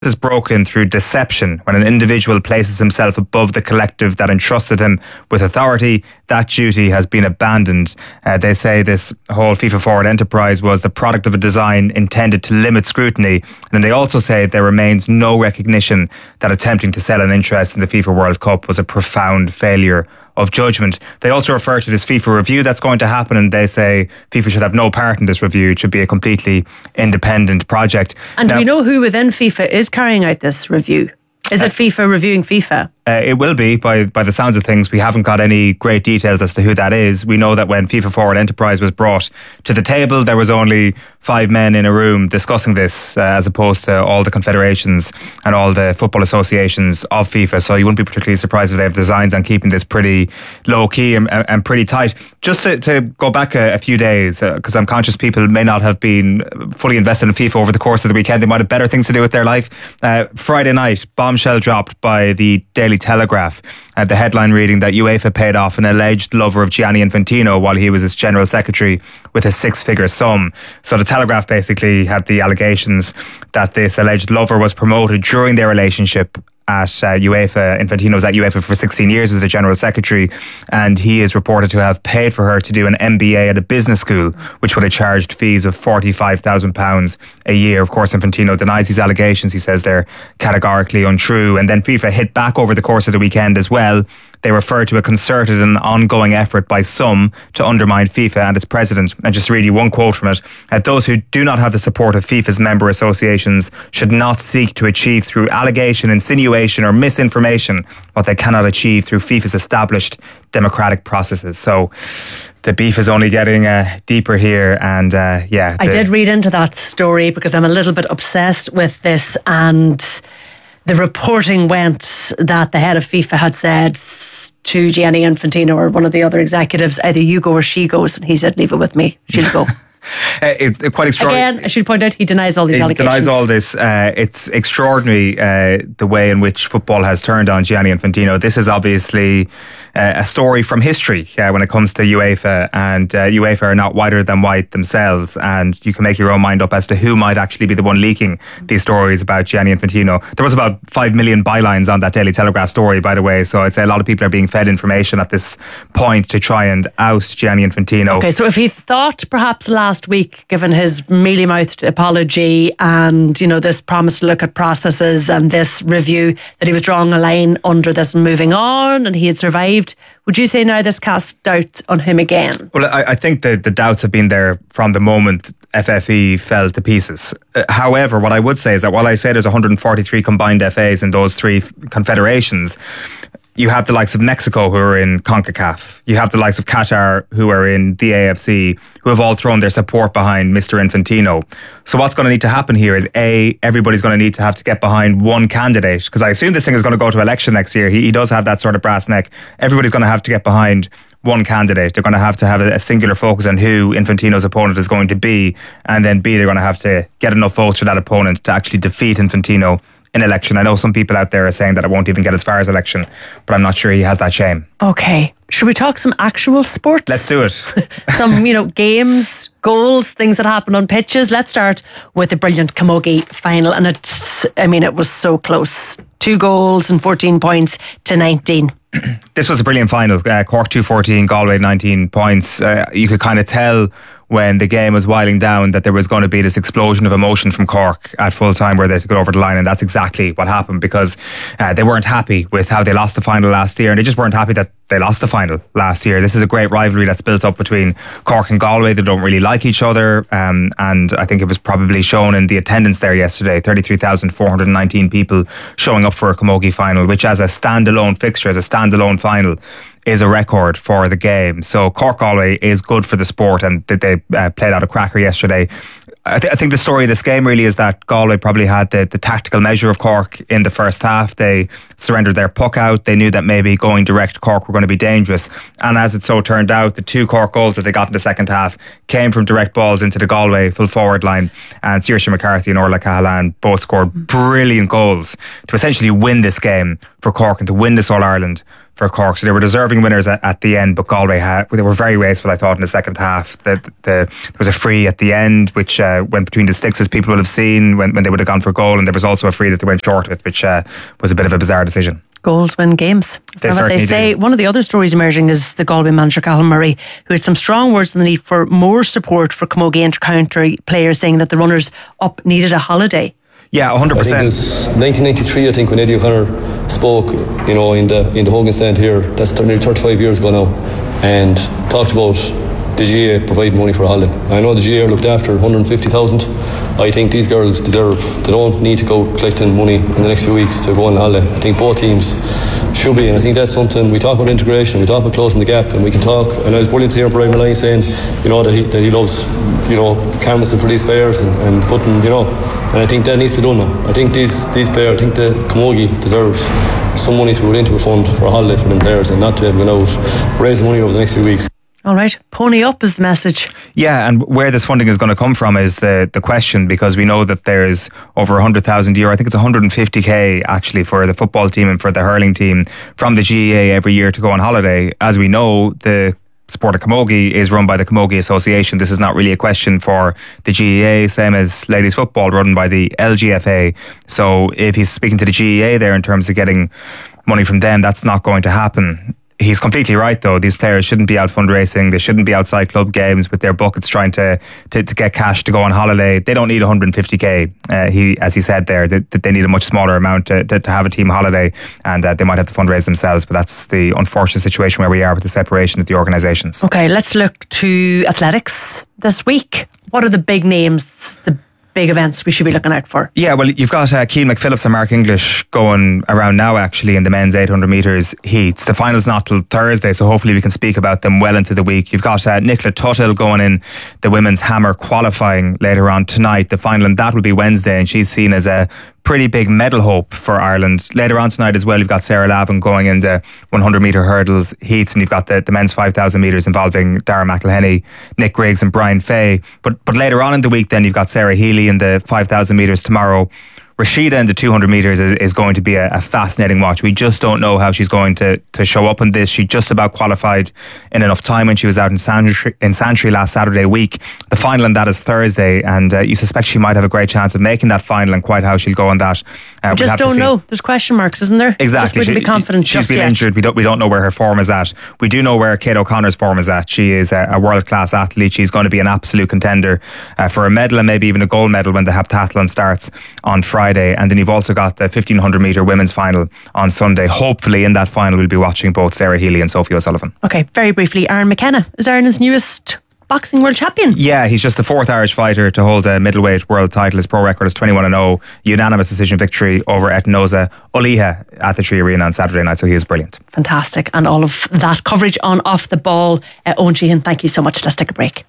is broken through deception. When an individual places himself above the collective that entrusted him with authority, that duty has been abandoned. They say this whole FIFA Forward enterprise was the product of a design intended to limit scrutiny. And they also say there remains no recognition that attempting to sell an interest in the FIFA World Cup was a profound failure of judgment. They also refer to this FIFA review that's going to happen, and they say FIFA should have no part in this review. It should be a completely independent project. And do we know who within FIFA is carrying out this review? Is it FIFA reviewing FIFA? It will be, by the sounds of things. We haven't got any great details as to who that is. We know that when FIFA Forward Enterprise was brought to the table, there was only 5 men in a room discussing this, as opposed to all the confederations and all the football associations of FIFA. So you wouldn't be particularly surprised if they have designs on keeping this pretty low key and pretty tight. Just to go back a few days, because I'm conscious people may not have been fully invested in FIFA over the course of the weekend. They might have better things to do with their life. Friday night, bombshell dropped by the Daily Telegraph. The headline reading that UEFA paid off an alleged lover of Gianni Infantino while he was its general secretary with a 6-figure sum. So the Telegraph basically had the allegations that this alleged lover was promoted during their relationship at UEFA. Infantino was at UEFA for 16 years, was the general secretary, and he is reported to have paid for her to do an MBA at a business school, which would have charged fees of £45,000 a year. Of course, Infantino denies these allegations. He says they're categorically untrue. And then FIFA hit back over the course of the weekend as well. They refer to a concerted and ongoing effort by some to undermine FIFA and its president. And just to read you one quote from it: those who do not have the support of FIFA's member associations should not seek to achieve through allegation, insinuation or misinformation what they cannot achieve through FIFA's established democratic processes. So the beef is only getting deeper here. And I did read into that story because I'm a little bit obsessed with this, and the reporting went that the head of FIFA had said to Gianni Infantino or one of the other executives, either you go or she goes, and he said, leave it with me, she'll go. Quite extraordinary. Again, I should point out, he denies all these allegations. He denies all this. It's extraordinary the way in which football has turned on Gianni Infantino. This is obviously a story from history when it comes to UEFA, and UEFA are not whiter than white themselves, and you can make your own mind up as to who might actually be the one leaking these stories about Gianni Infantino. There was about 5 million bylines on that Daily Telegraph story, by the way, so I'd say a lot of people are being fed information at this point to try and oust Gianni Infantino. Okay, so if he thought perhaps last week, given his mealy-mouthed apology and, you know, this promise to look at processes and this review, that he was drawing a line under this and moving on and he had survived, would you say now this casts doubt on him again? Well, I think the doubts have been there from the moment FFE fell to pieces. However, what I would say is that while I say there's 143 combined FAs in those 3 confederations, you have the likes of Mexico who are in CONCACAF. You have the likes of Qatar who are in the AFC, who have all thrown their support behind Mr. Infantino. So what's going to need to happen here is everybody's going to need to have to get behind one candidate, because I assume this thing is going to go to election next year. He does have that sort of brass neck. Everybody's going to have to get behind one candidate. They're going to have a singular focus on who Infantino's opponent is going to be, and then they're going to have to get enough votes for that opponent to actually defeat Infantino in election. I know some people out there are saying that it won't even get as far as election, but I'm not sure he has that shame. Okay, should we talk some actual sports? Let's do it. Some, games, goals, things that happen on pitches. Let's start with the brilliant Camogie final, and it was so close. 2 goals and 14 points to 19. This was a brilliant final. Cork 214, Galway 19 points. You could kind of tell when the game was winding down that there was going to be this explosion of emotion from Cork at full time where they took it over the line, and that's exactly what happened, because they weren't happy with how they lost the final last year, and they just weren't happy that they lost the final last year. This is a great rivalry that's built up between Cork and Galway. They don't really like each other, and I think it was probably shown in the attendance there yesterday. 33,419 people showing up for a Camogie final, which as a standalone fixture, as a standalone final, is a record for the game. So Cork-Galway is good for the sport, and they played out a cracker yesterday. I think the story of this game really is that Galway probably had the tactical measure of Cork in the first half. They surrendered their puck out. They knew that maybe going direct Cork were going to be dangerous. And as it so turned out, the 2 Cork goals that they got in the second half came from direct balls into the Galway full forward line. And Saoirse McCarthy and Orla Cahalan both scored brilliant goals to essentially win this game for Cork and to win this All-Ireland for Cork. So they were deserving winners at the end, but Galway they were very wasteful, I thought, in the second half. There was a free at the end, which went between the sticks, as people would have seen, when they would have gone for goal, and there was also a free that they went short with, which was a bit of a bizarre decision. Goals win games. That's what they say. One of the other stories emerging is the Galway manager, Cathal Murray, who had some strong words on the need for more support for Camogie inter-county players, saying that the runners up needed a holiday. Yeah, 100%. I think it was 1993, I think, when Eddie O'Connor spoke, in the Hogan stand here. That's nearly 35 years ago now, and talked about the GAA providing money for a holiday. I know the GAA looked after 150,000. I think these girls they don't need to go collecting money in the next few weeks to go on holiday. I think both teams should be, and I think that's something. We talk about integration, we talk about closing the gap, and we can talk, and I was brilliant to hear Brian Maloney saying, that he loves, canvassing for these players and putting, and I think that needs to be done now. I think these players, I think the Camogie deserves some money to put into a fund for a holiday for them players, and not to have gone out raising money over the next few weeks. All right, pony up is the message. Yeah, and where this funding is going to come from is the question, because we know that there's over €100,000. I think it's 150k actually for the football team and for the hurling team from the GAA every year to go on holiday. As we know, the sport of camogie is run by the Camogie Association. This is not really a question for the GAA, same as ladies football run by the LGFA. So if he's speaking to the GAA there in terms of getting money from them, that's not going to happen. He's completely right, though. These players shouldn't be out fundraising. They shouldn't be outside club games with their buckets trying to get cash to go on holiday. They don't need 150k. As he said there, that they need a much smaller amount to have a team holiday, and they might have to fundraise themselves. But that's the unfortunate situation where we are with the separation of the organisations. Okay, let's look to athletics this week. What are the big names, the big events we should be looking out for? Yeah, well, you've got Keane McPhillips and Mark English going around now, actually, in the men's 800 metres heats. The final's not till Thursday, so hopefully we can speak about them well into the week. You've got Nicola Tuthill going in the women's hammer qualifying later on tonight. The final, and that will be Wednesday, and she's seen as a pretty big medal hope for Ireland. Later on tonight as well, you've got Sarah Lavin going into 100 metre hurdles heats, and you've got the men's 5,000 metres involving Dara McElhenney, Nick Griggs and Brian Fay. But later on in the week then you've got Sarah Healy in the 5,000 metres tomorrow. Rashida in the 200 metres is going to be a fascinating watch. We just don't know how she's going to show up in this. She just about qualified in enough time when she was out in Santry last Saturday week. The final on that is Thursday, and you suspect she might have a great chance of making that final, and quite how she'll go on that. We just don't know. There's question marks, isn't there? Exactly. Just wouldn't be confident She's been yet. injured. We don't know where her form is at. We do know where Kate O'Connor's form is at. She is a world-class athlete. She's going to be an absolute contender for a medal and maybe even a gold medal when the heptathlon starts on Friday. And then you've also got the 1500 metre women's final on Sunday. Hopefully in that final we'll be watching both Sarah Healy and Sophie O'Sullivan. Okay, very briefly, Aaron McKenna is Ireland's newest boxing world champion. Yeah, he's just the fourth Irish fighter to hold a middleweight world title. His pro record is 21-0, unanimous decision victory over Etinoza Oliha at the Tree Arena on Saturday night, so he is brilliant. Fantastic, and all of that coverage on Off the Ball. Owen Sheehan, thank you so much. Let's take a break.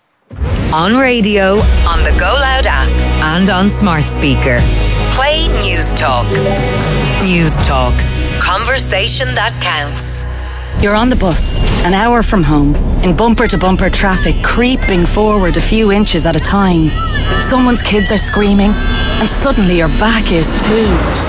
On radio, on the Go Loud app, and on smart speaker. Play News Talk. News Talk. Conversation that counts. You're on the bus, an hour from home, in bumper-to-bumper traffic, creeping forward a few inches at a time. Someone's kids are screaming, and suddenly your back is too.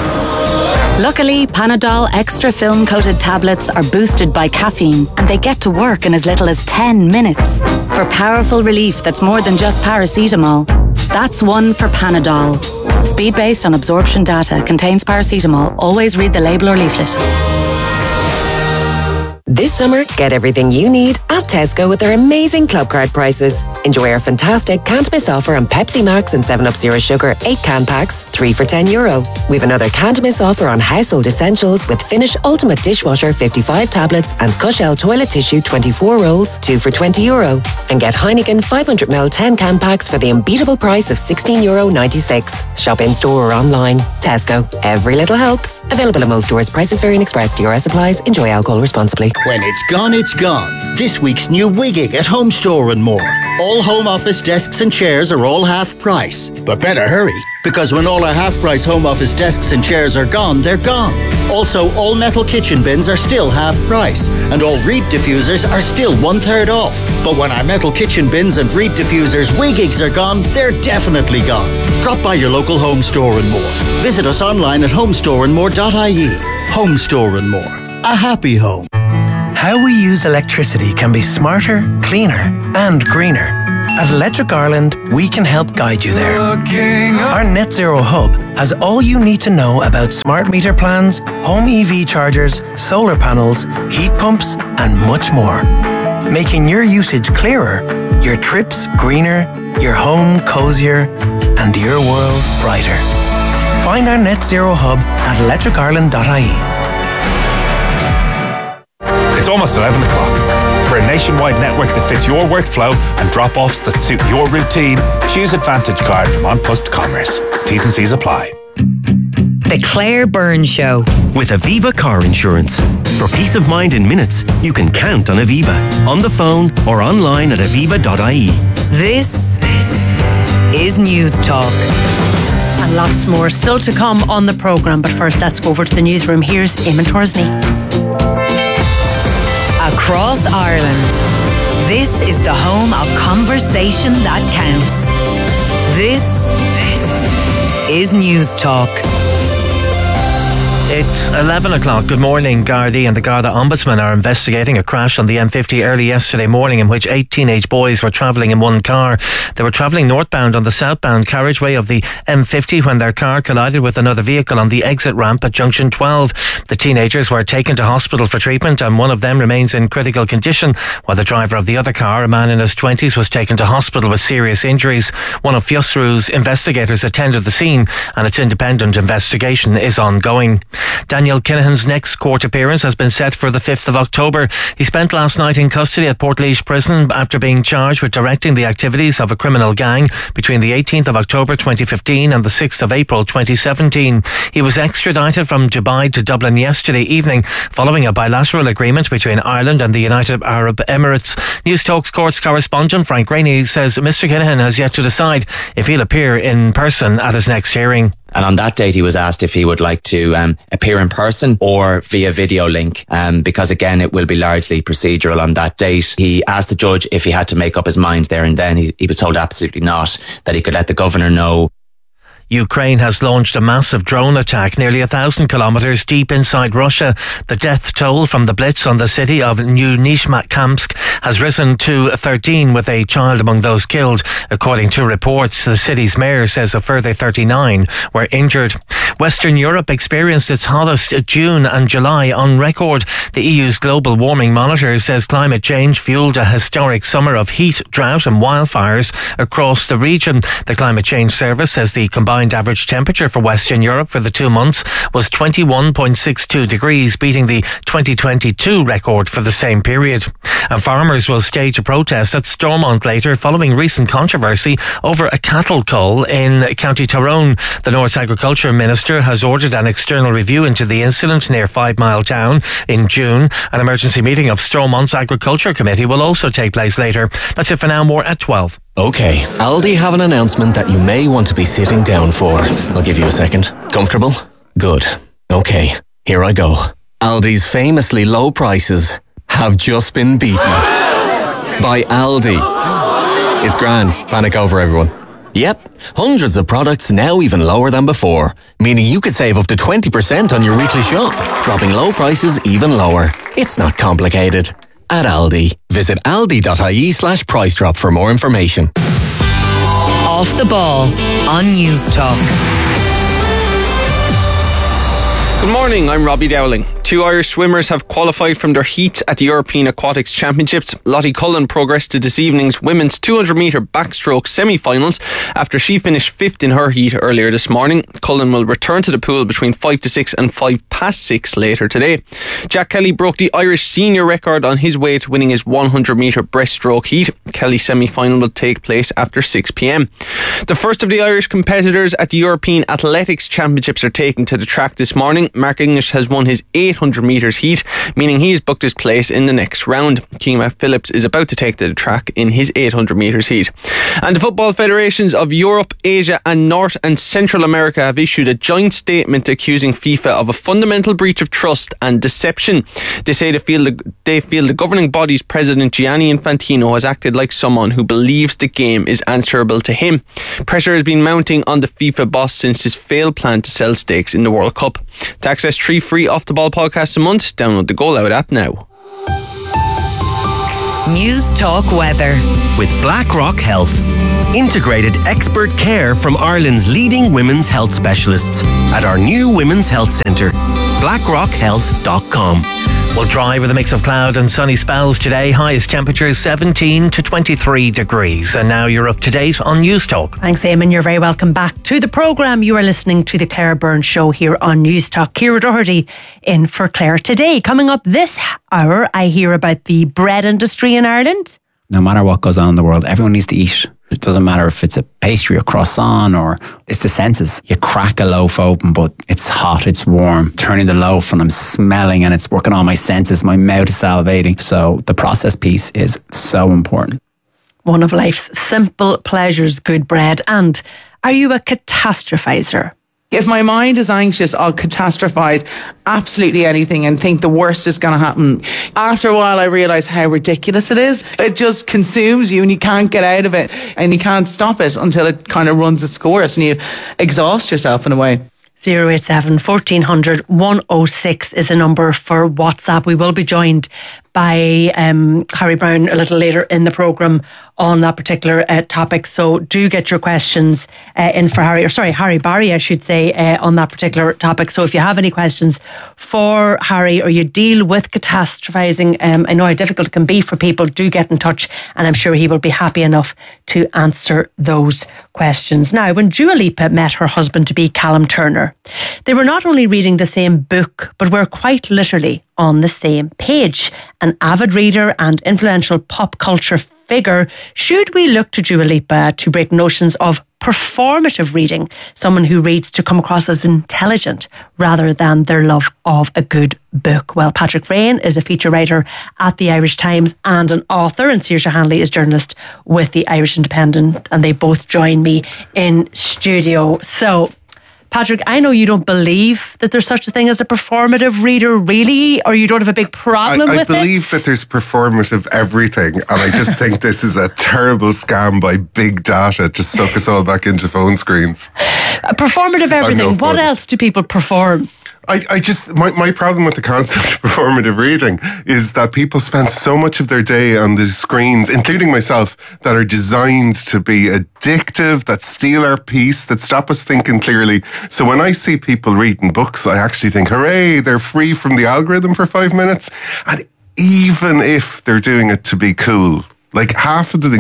Luckily, Panadol Extra Film-Coated tablets are boosted by caffeine, and they get to work in as little as 10 minutes. For powerful relief that's more than just paracetamol. That's one for Panadol. Speed based on absorption data, contains paracetamol. Always read the label or leaflet. This summer, get everything you need at Tesco with their amazing club card prices. Enjoy our fantastic can't miss offer on Pepsi Max and 7up Zero Sugar 8 can packs, 3 for €10. We've another can't miss offer on household essentials with Finish Ultimate Dishwasher 55 tablets and Cushell toilet tissue 24 rolls, 2 for €20. And get Heineken 500ml 10 can packs for the unbeatable price of €16.96. Shop in store or online. Tesco. Every little helps. Available at most stores. Prices vary and express. DRS applies. Enjoy alcohol responsibly. When it's gone, it's gone. This week's new Wigging at Home Store and More. All home office desks and chairs are all half price. But better hurry, because when all our half price home office desks and chairs are gone, they're gone. Also, all metal kitchen bins are still half price, and all reed diffusers are still 1/3 off. But when our metal kitchen bins and reed diffusers Wiggigs are gone, they're definitely gone. Drop by your local Home Store and More. Visit us online at homestoreandmore.ie. Home Store and More. A happy home. how we use electricity can be smarter, cleaner and greener. At Electric Ireland, we can help guide you there. Our Net Zero Hub has all you need to know about smart meter plans, home EV chargers, solar panels, heat pumps and much more. Making your usage clearer, your trips greener, your home cosier and your world brighter. Find our Net Zero Hub at electricireland.ie. It's almost 11 o'clock. For a nationwide network that fits your workflow and drop-offs that suit your routine, choose Advantage Card from An Post Commerce. T's and C's apply. The Claire Byrne Show. With Aviva Car Insurance. For peace of mind in minutes, you can count on Aviva. On the phone or online at aviva.ie. This is News Talk. And lots more still to come on the programme. But first, let's go over to the newsroom. Here's Eamon Torsney. Across Ireland, this is the home of conversation that counts. This is News Talk. It's 11 o'clock. Good morning. Gardaí and the Garda Ombudsman are investigating a crash on the M50 early yesterday morning in which 8 teenage boys were travelling in one car. They were travelling northbound on the southbound carriageway of the M50 when their car collided with another vehicle on the exit ramp at junction 12. The teenagers were taken to hospital for treatment and one of them remains in critical condition, while the driver of the other car, a man in his 20s, was taken to hospital with serious injuries. One of Fiosru's investigators attended the scene and its independent investigation is ongoing. Daniel Kinahan's next court appearance has been set for the 5th of October. He spent last night in custody at Portlaoise Prison after being charged with directing the activities of a criminal gang between the 18th of October 2015 and the 6th of April 2017. He was extradited from Dubai to Dublin yesterday evening following a bilateral agreement between Ireland and the United Arab Emirates. News Talk's courts correspondent Frank Rainey says Mr Kinahan has yet to decide if he'll appear in person at his next hearing. And on that date, he was asked if he would like to appear in person or via video link, because again, it will be largely procedural on that date. He asked the judge if he had to make up his mind there and then. He was told absolutely not, that he could let the governor know. Ukraine has launched a massive drone attack nearly 1,000 kilometres deep inside Russia. The death toll from the blitz on the city of Nizhnekamsk has risen to 13, with a child among those killed. According to reports, the city's mayor says a further 39 were injured. Western Europe experienced its hottest June and July on record. The EU's global warming monitor says climate change fueled a historic summer of heat, drought and wildfires across the region. The Climate Change Service says the combined average temperature for Western Europe for the 2 months was 21.62 degrees, beating the 2022 record for the same period. And farmers will stage a protest at Stormont later following recent controversy over a cattle cull in County Tyrone. The North's Agriculture Minister has ordered an external review into the incident near 5 Mile Town in June. An emergency meeting of Stormont's Agriculture Committee will also take place later. That's it for now. More at 12. Okay, Aldi have an announcement that you may want to be sitting down for. I'll give you a second. Comfortable? Good. Okay, here I go. Aldi's famously low prices have just been beaten by Aldi. It's grand. Panic over, everyone. Yep, hundreds of products now even lower than before, meaning you could save up to 20% on your weekly shop, dropping low prices even lower. It's not complicated. At Aldi. Visit aldi.ie/price drop for more information. Off the ball on News Talk. Good morning, I'm Robbie Dowling. 2 Irish swimmers have qualified from their heat at the European Aquatics Championships. Lottie Cullen progressed to this evening's women's 200-metre backstroke semi-finals after she finished 5th in her heat earlier this morning. Cullen will return to the pool between 5 to 6 and 5 past 6 later today. Jack Kelly broke the Irish senior record on his way to winning his 100-metre breaststroke heat. Kelly's semi-final will take place after 6 p.m. The first of the Irish competitors at the European Athletics Championships are taking to the track this morning. Mark English has won his 800 metres heat, meaning he has booked his place in the next round. Kima Phillips is about to take to the track in his 800 metres heat. And the football federations of Europe, Asia and North and Central America have issued a joint statement accusing FIFA of a fundamental breach of trust and deception. They say they feel the governing body's president Gianni Infantino has acted like someone who believes the game is answerable to him. Pressure has been mounting on the FIFA boss since his failed plan to sell stakes in the World Cup. To access 3 free Off the Ball podcasts a month, download the Goal Out app now. News Talk Weather. With BlackRock Health. Integrated expert care from Ireland's leading women's health specialists at our new Women's Health Centre. BlackRockHealth.com. We'll dry with a mix of cloud and sunny spells today. Highest temperatures 17 to 23 degrees. And now you're up to date on News Talk. Thanks, Eamon. You're very welcome back to the programme. You are listening to the Claire Byrne Show here on News Talk. Ciara Doherty in for Claire today. Coming up this hour, I hear about the bread industry in Ireland. No matter what goes on in the world, everyone needs to eat. It doesn't matter if it's a pastry, a croissant, or it's the senses. You crack a loaf open, but it's hot, it's warm. Turning the loaf and I'm smelling and it's working on my senses. My mouth is salivating. So the process piece is so important. One of life's simple pleasures, good bread. And are you a catastrophizer? If my mind is anxious, I'll catastrophize absolutely anything and think the worst is going to happen. After a while, I realise how ridiculous it is. It just consumes you and you can't get out of it and you can't stop it until it kind of runs its course and you exhaust yourself in a way. 087 1400 106 is a number for WhatsApp. We will be joined by Harry Brown a little later in the programme on that particular topic. So do get your questions in for Harry Barry, I should say, on that particular topic. So if you have any questions for Harry or you deal with catastrophising, I know how difficult it can be for people, do get in touch and I'm sure he will be happy enough to answer those questions. Now, when Dua Lipa met her husband-to-be Callum Turner, they were not only reading the same book, but were quite literally on the same page. An avid reader and influential pop culture figure, should we look to Dua Lipa to break notions of performative reading, someone who reads to come across as intelligent rather than their love of a good book? Well, Patrick Freyne is a feature writer at the Irish Times and an author, and Saoirse Hanley is journalist with the Irish Independent, and they both join me in studio. So, Patrick, I know you don't believe that there's such a thing as a performative reader, really, or you don't have a big problem with it. I believe that there's performative everything, and I just think this is a terrible scam by big data to suck us all back into phone screens. Performative everything. What else do people perform? My problem with the concept of performative reading is that people spend so much of their day on these screens, including myself, that are designed to be addictive, that steal our peace, that stop us thinking clearly. So when I see people reading books, I actually think, hooray, they're free from the algorithm for 5 minutes. And even if they're doing it to be cool, like half of the thing,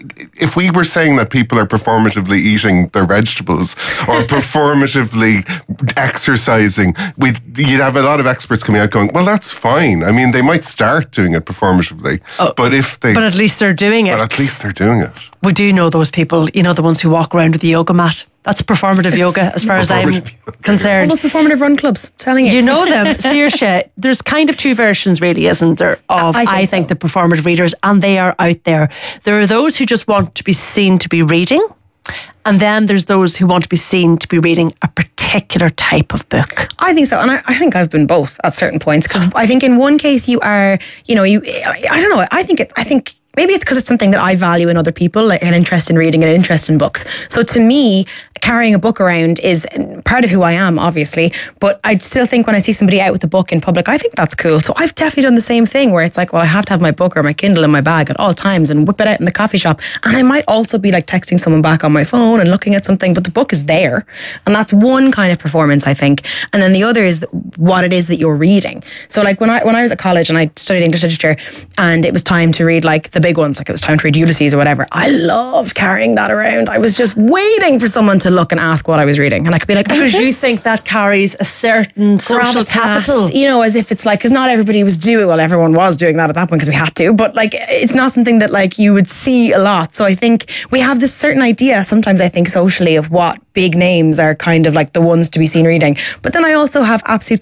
if we were saying that people are performatively eating their vegetables or performatively exercising, you'd have a lot of experts coming out going, well, that's fine. I mean, they might start doing it performatively, but at least they're doing it. But at least they're doing it. We do know those people, the ones who walk around with the yoga mat. That's performative yoga as far as I'm concerned. Almost performative run clubs, telling you. You know them. Saoirse, there's kind of two versions really, isn't there, of I think the performative readers, and they are out there. There are those who just want to be seen to be reading, and then there's those who want to be seen to be reading a particular type of book. I think so, and I think I've been both at certain points, because I think in one case you are, I don't know, I think maybe it's because it's something that I value in other people, like an interest in reading and an interest in books. So to me, carrying a book around is part of who I am, obviously, but I still think when I see somebody out with a book in public, I think that's cool. So I've definitely done the same thing where it's like, well, I have to have my book or my Kindle in my bag at all times and whip it out in the coffee shop. And I might also be like texting someone back on my phone and looking at something, but the book is there. And that's one kind of performance, I think. And then the other is what it is that you're reading. So like when I was at college and I studied English literature and it was time to read like the big ones, like it was time to read Ulysses or whatever, I loved carrying that around. I was just waiting for someone to look and ask what I was reading, and I could be like, because you think that carries a certain social capital, as if it's like, because not everybody was doing, well, everyone was doing that at that point because we had to, but like it's not something that like you would see a lot. So I think we have this certain idea sometimes, I think socially, of what big names are kind of like the ones to be seen reading. But then I also have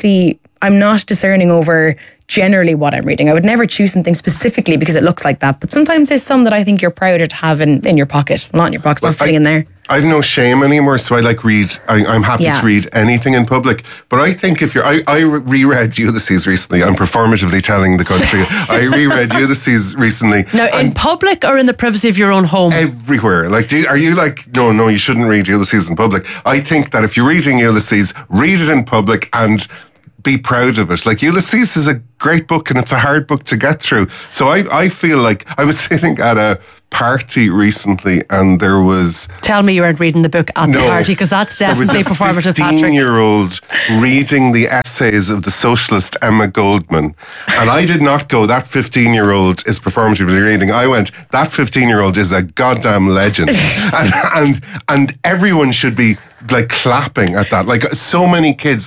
I'm not discerning over generally what I'm reading. I would never choose something specifically because it looks like that. But sometimes there's some that I think you're prouder to have in your pocket. Not in your pocket, not sitting in there. I've no shame anymore, so I like read. I'm happy to read anything in public. But I think if I reread Ulysses recently. I'm performatively telling the country. I reread Ulysses recently. Now, in public or in the privacy of your own home? Everywhere. Like, are you like, no, you shouldn't read Ulysses in public. I think that if you're reading Ulysses, read it in public and be proud of it. Like Ulysses is a great book and it's a hard book to get through. So I feel like I was sitting at a party recently and there was... Tell me you weren't reading the book at the party, because that's definitely performative, Patrick. There was a 15-year-old reading the essays of the socialist Emma Goldman. And I did not go, that 15-year-old is performatively reading. I went, that 15-year-old is a goddamn legend. and everyone should be like clapping at that. Like so many kids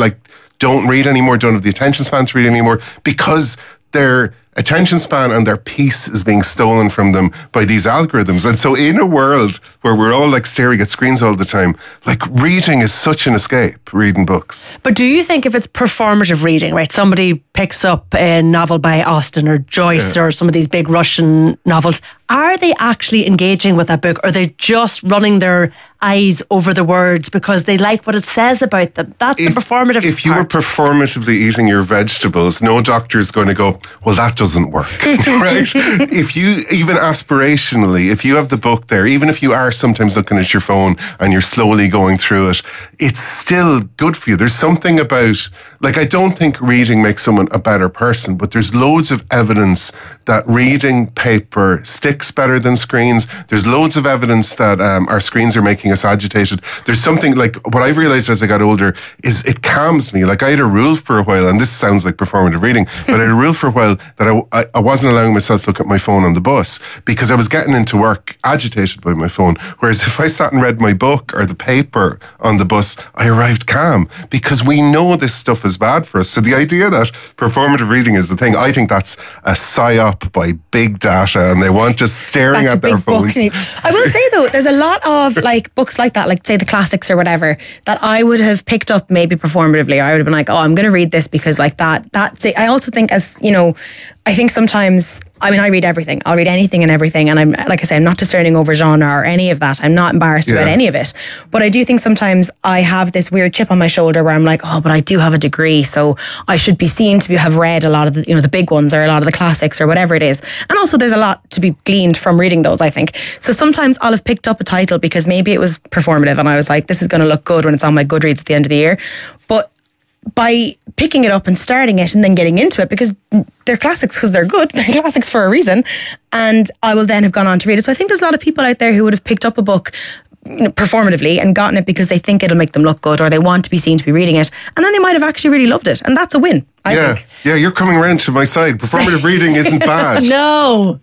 don't read anymore, don't have the attention span to read anymore, because their attention span and their peace is being stolen from them by these algorithms. And so in a world where we're all like staring at screens all the time, like reading is such an escape, reading books. But do you think if it's performative reading, right, somebody picks up a novel by Austen or Joyce or some of these big Russian novels, are they actually engaging with that book, or are they just running their eyes over the words because they like what it says about them? That's the performative If you were performatively eating your vegetables, no doctor is going to go, well, that doesn't work, right? If you, even aspirationally, if you have the book there, even if you are sometimes looking at your phone and you're slowly going through it, it's still good for you. There's something about, like, I don't think reading makes someone a better person, but there's loads of evidence that reading paper sticks better than screens. There's loads of evidence that our screens are making us agitated. There's something, like, what I've realized as I got older is it calms me. Like, I had a rule for a while, and this sounds like performative reading, but I had a rule for a while that I wasn't allowing myself to look at my phone on the bus because I was getting into work agitated by my phone. Whereas if I sat and read my book or the paper on the bus, I arrived calm, because we know this stuff is bad for us. So the idea that performative reading is the thing, I think that's a psyop by big data, and they want just staring at their phones. I will say though, there's a lot of like books like that, like say the classics or whatever, that I would have picked up maybe performatively. I would have been like, oh, I'm going to read this because like that's it. I also think, as you know, I think sometimes, I mean, I read everything. I'll read anything and everything. And I'm, like I say, I'm not discerning over genre or any of that. I'm not embarrassed about any of it. But I do think sometimes I have this weird chip on my shoulder where I'm like, oh, but I do have a degree, so I should be seen to have read a lot of the, you know, the big ones or a lot of the classics or whatever it is. And also there's a lot to be gleaned from reading those, I think. So sometimes I'll have picked up a title because maybe it was performative and I was like, this is going to look good when it's on my Goodreads at the end of the year. But by picking it up and starting it and then getting into it, because they're classics because they're good, they're classics for a reason, and I will then have gone on to read it. So I think there's a lot of people out there who would have picked up a book, you know, performatively and gotten it because they think it'll make them look good or they want to be seen to be reading it, and then they might have actually really loved it, and that's a win, I think. Yeah, you're coming around to my side. Performative reading isn't bad. No.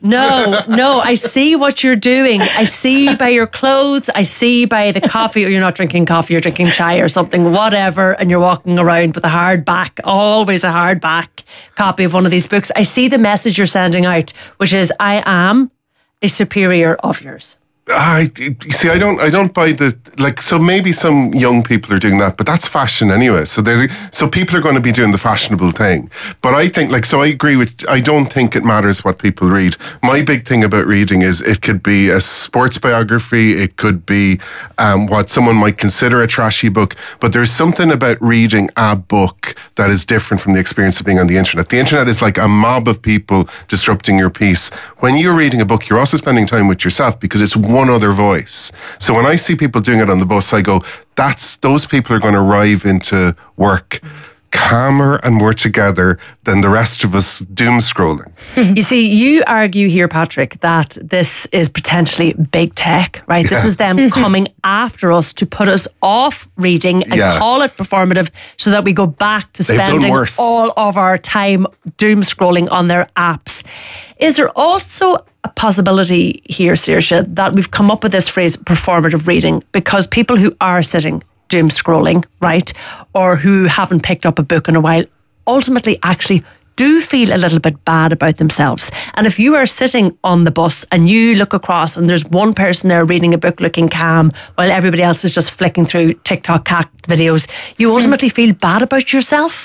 I see what you're doing. I see by your clothes. I see by the coffee. Or you're not drinking coffee, you're drinking chai or something, whatever, and you're walking around with a hardback, always a hardback copy of one of these books. I see the message you're sending out, which is, I am a superior of yours. I don't buy the, like, so maybe some young people are doing that, but that's fashion anyway. So people are going to be doing the fashionable thing. But I think, like, so I agree with, I don't think it matters what people read. My big thing about reading is it could be a sports biography, it could be what someone might consider a trashy book, but there's something about reading a book that is different from the experience of being on the internet. The internet is like a mob of people disrupting your peace. When you're reading a book, you're also spending time with yourself because it's one other voice. So when I see people doing it on the bus, I go, those people are going to arrive into work calmer and more together than the rest of us doom scrolling. You see, you argue here, Patrick, that this is potentially big tech, right? Yeah. This is them coming after us to put us off reading and call it performative so that we go back to spending all of our time doom scrolling on their apps. Is there also a possibility here, Saoirse, that we've come up with this phrase performative reading because people who are sitting doom scrolling, right, or who haven't picked up a book in a while, ultimately actually do feel a little bit bad about themselves. And if you are sitting on the bus and you look across and there's one person there reading a book looking calm while everybody else is just flicking through TikTok cat videos, you ultimately feel bad about yourself.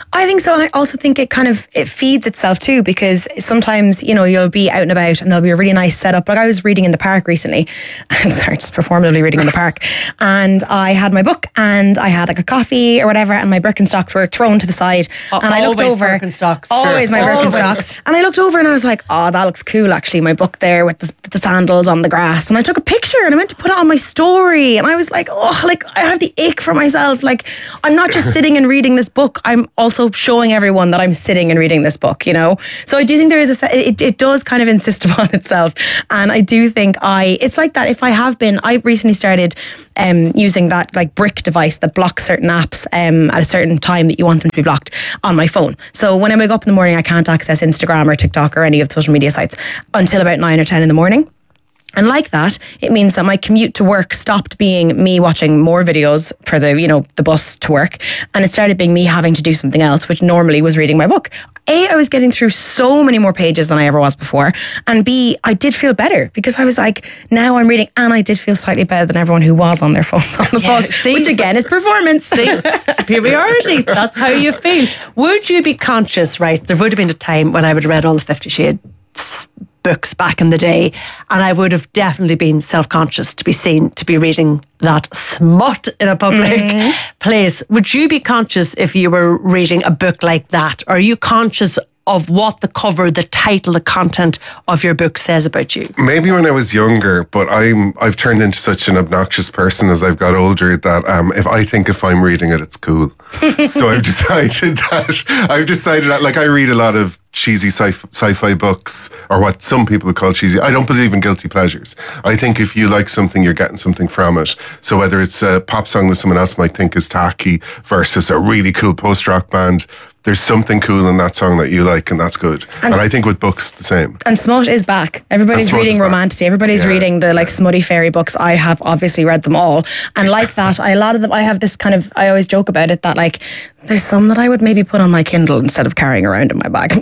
I think so, and I also think it feeds itself too, because sometimes, you'll be out and about and there'll be a really nice setup. Like I was reading in the park recently. I'm sorry, just performatively reading in the park. And I had my book and I had like a coffee or whatever, and my Birkenstocks were thrown to the side. And I looked over. Birkenstocks. Always my Birkenstocks. And I looked over and I was like, oh, that looks cool actually, my book there with the sandals on the grass. And I took a picture and I went to put it on my story. And I was like, oh, like I have the ick for myself. Like I'm not just sitting and reading this book, I'm also showing everyone that I'm sitting and reading this book, So I do think there is it does kind of insist upon itself. And I do think it's like that. If I recently started using that like brick device that blocks certain apps at a certain time that you want them to be blocked on my phone. So when I wake up in the morning, I can't access Instagram or TikTok or any of the social media sites until about 9 or 10 in the morning. And like that, it means that my commute to work stopped being me watching more videos for the bus to work, and it started being me having to do something else, which normally was reading my book. A, I was getting through so many more pages than I ever was before, and B, I did feel better because I was like, now I'm reading, and I did feel slightly better than everyone who was on their phones on the bus, which again is performance. Superiority. That's how you feel. Would you be conscious, right? There would have been a time when I would have read all the 50 Shades books back in the day, and I would have definitely been self-conscious to be seen to be reading that smut in a public place. Would you be conscious if you were reading a book like that? Or are you conscious of what the cover, the title, the content of your book says about you? Maybe when I was younger, but I've turned into such an obnoxious person as I've got older that if I'm reading it, it's cool. So I've decided that like I read a lot of cheesy sci-fi books, or what some people would call cheesy. I don't believe in guilty pleasures. I think if you like something, you're getting something from it. So whether it's a pop song that someone else might think is tacky versus a really cool post-rock band, there's something cool in that song that you like, and that's good. And I think with books, the same. And smut is back. Everybody's reading romantasy. Everybody's reading the smutty fairy books. I have obviously read them all. And like that, a lot of them, I have this kind of, I always joke about it, that like, there's some that I would maybe put on my Kindle instead of carrying around in my bag.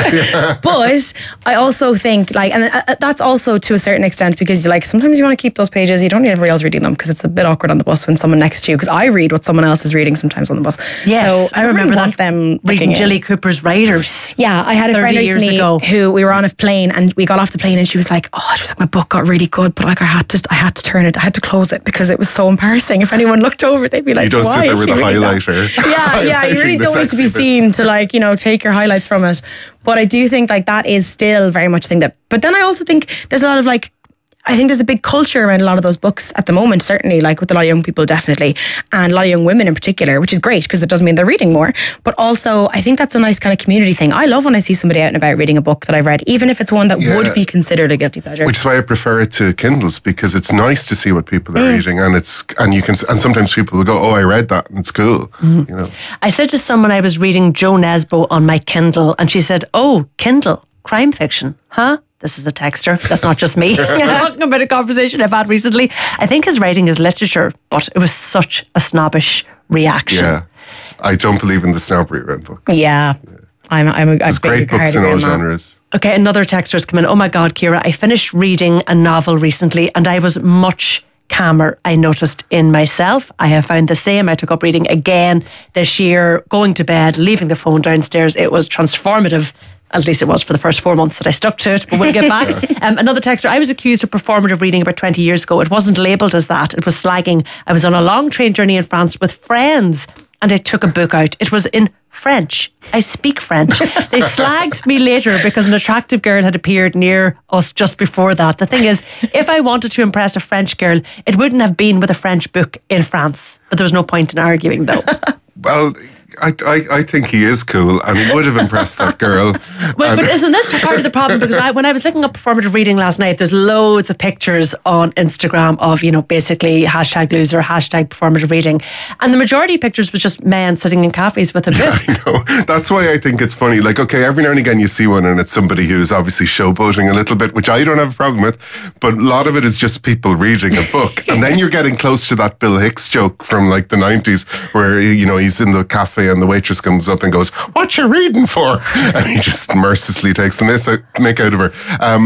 But I also think that's also to a certain extent because sometimes you want to keep those pages. You don't need everybody else reading them because it's a bit awkward on the bus when someone next to you, because I read what someone else is reading sometimes on the bus. Yes, so I remember that them reading Gilly Cooper's Writers. Yeah, I had a friend recently who we were on a plane and we got off the plane and she was like, my book got really good, but I had to turn it, I had to close it because it was so embarrassing. If anyone looked over, they'd be like, you don't why sit there with a highlighter. Yeah, you really don't need to be seen to take your highlights from it. But I do think that is still very much a thing that. But then I also think there's a lot of I think there's a big culture around a lot of those books at the moment, certainly with a lot of young people, definitely, and a lot of young women in particular, which is great because it does mean they're reading more. But also, I think that's a nice kind of community thing. I love when I see somebody out and about reading a book that I've read, even if it's one that would be considered a guilty pleasure. Which is why I prefer it to Kindles, because it's nice to see what people are reading, and sometimes people will go, "Oh, I read that," and it's cool. I said to someone I was reading Joe Nesbo on my Kindle, and she said, "Oh, Kindle, crime fiction, huh?" This is a texter. That's not just me. Talking about a conversation I've had recently. I think his writing is literature, but it was such a snobbish reaction. Yeah, I don't believe in the snobbery around books. Yeah. There's great books in all genres. Okay, another texter's come in. Oh my God, Ciara, I finished reading a novel recently and I was much calmer, I noticed in myself. I have found the same. I took up reading again this year, going to bed, leaving the phone downstairs. It was transformative. At least it was for the first 4 months that I stuck to it, but we'll get back. Another texter, I was accused of performative reading about 20 years ago. It wasn't labelled as that. It was slagging. I was on a long train journey in France with friends and I took a book out. It was in French. I speak French. They slagged me later because an attractive girl had appeared near us just before that. The thing is, if I wanted to impress a French girl, it wouldn't have been with a French book in France. But there was no point in arguing though. Well, I think he is cool and would have impressed that girl. But isn't this part of the problem? Because when I was looking up performative reading last night, there's loads of pictures on Instagram of, basically hashtag loser, hashtag performative reading. And the majority of pictures was just men sitting in cafes with a book. I know. That's why I think it's funny. Okay, every now and again you see one and it's somebody who's obviously showboating a little bit, which I don't have a problem with. But a lot of it is just people reading a book. And then you're getting close to that Bill Hicks joke from the 90s where, he's in the cafe and the waitress comes up and goes, "What you reading for?" And he just mercilessly takes the mick out of her.